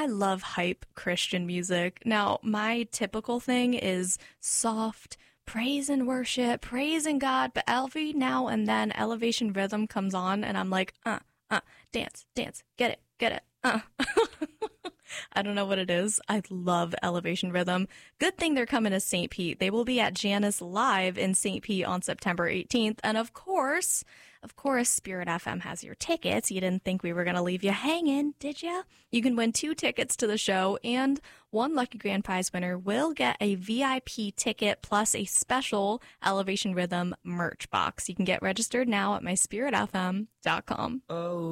I love hype Christian music. Now, my typical thing is soft praise and worship, praising God, but every now and then Elevation Rhythm comes on and I'm like, dance, get it, I don't know what it is. I love Elevation Rhythm. Good thing they're coming to St. Pete. They will be at Janus Live in St. Pete on September 18th. And of course, Spirit FM has your tickets. You didn't think we were going to leave you hanging, did you? You can win 2 tickets to the show, and one lucky grand prize winner will get a VIP ticket plus a special Elevation Rhythm merch box. You can get registered now at myspiritfm.com. Oh.